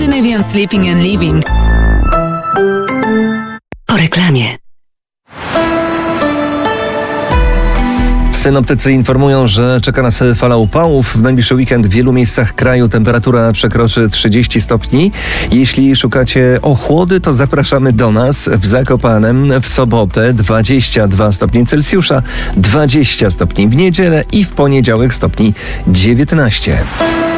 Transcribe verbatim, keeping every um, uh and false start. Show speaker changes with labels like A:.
A: Scandinavian Sleeping and Living. Po reklamie.
B: Synoptycy informują, że czeka nas fala upałów. W najbliższy weekend w wielu miejscach kraju temperatura przekroczy trzydzieści stopni. Jeśli szukacie ochłody, to zapraszamy do nas w Zakopanem w sobotę dwadzieścia dwa stopnie Celsjusza, dwadzieścia stopni w niedzielę i w poniedziałek stopni dziewiętnaście.